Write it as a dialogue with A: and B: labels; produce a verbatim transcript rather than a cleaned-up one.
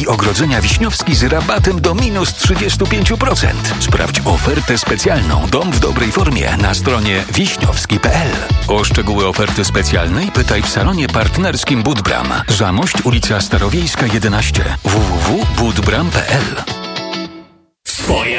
A: i ogrodzenia Wiśniowski z rabatem do minus trzydzieści pięć procent. Sprawdź ofertę specjalną Dom w dobrej formie na stronie wiśniowski kropka p l. O szczegóły oferty specjalnej pytaj w salonie partnerskim Budbram. Zamość, ulica Starowiejska jedenaście. w w w kropka budbram kropka p l.